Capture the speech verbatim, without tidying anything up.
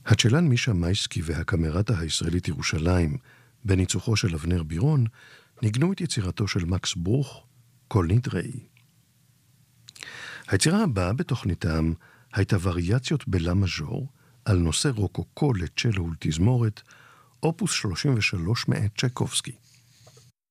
הצ'לן מישה מייסקי והקמרטה הישראלית ירושלים בניצוחו של אבנר בירון ניגנו את יצירתו של מקס ברוך, כל נדרי. היצירה הבאה בתוכניתם הייתה וריאציות בלה מז'ור על נושא רוקוקו לצ'לו ולתזמורת, אופוס שלושים ושלוש מאת צ'ייקובסקי.